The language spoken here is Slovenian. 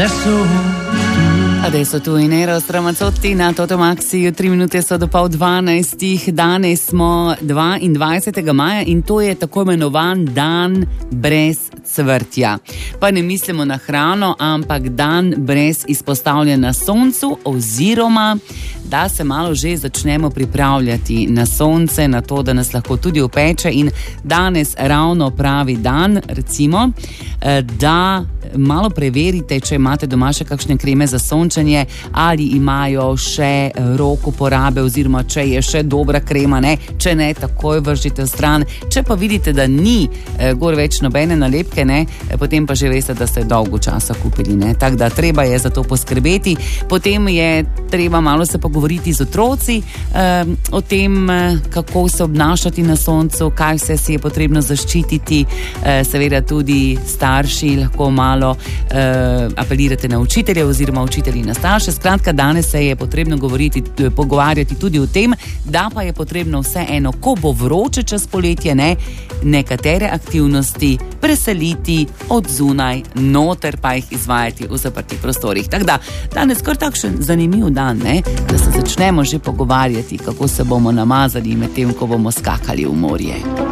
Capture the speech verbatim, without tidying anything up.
Adesso tu in Eros Ramazzotti na Toto Maxi, tri minute so do pol dvanajstih, danes smo dvaindvajsetega maja in to je tako imenovan dan brez cvrtja. Pa ne mislimo na hrano, ampak dan brez izpostavljanja soncu oziroma da se malo že začnemo pripravljati na sonce, na to, da nas lahko tudi opeče in danes ravno pravi dan, recimo, da malo preverite, če imate doma še kakšne kreme za sončenje ali imajo še rok uporabe oziroma če je še dobra krema, ne, če ne, takoj vržite v stran. Če pa vidite, da ni eh, gor več nobene nalepke, ne, potem pa že veste, da ste dolgo časa kupili, ne. Tako da treba je za to poskrbeti. Potem je treba malo se pogovoriti z otroci eh, o tem, kako se obnašati na soncu, kaj vse si je potrebno zaščititi. Eh, seveda tudi starši lahko malo Uh, apelirate na učitelje oziroma učitelji na starše. Skratka, danes se je potrebno govoriti, pogovarjati tudi o tem, da pa je potrebno vseeno, ko bo vroče čez poletje, ne, nekatere aktivnosti preseliti od zunaj noter, pa jih izvajati v zaprtih prostorih. Tako da, danes kar takšen zanimiv dan, ne, da se začnemo že pogovarjati, kako se bomo namazali med tem, ko bomo skakali v morje.